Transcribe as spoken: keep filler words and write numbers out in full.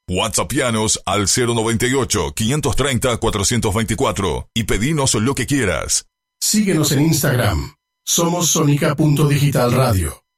WhatsAppianos al cero noventa y ocho, quinientos treinta, cuatrocientos veinticuatro y pedinos lo que quieras. Síguenos en Instagram. Somos Sonica punto Digital Radio.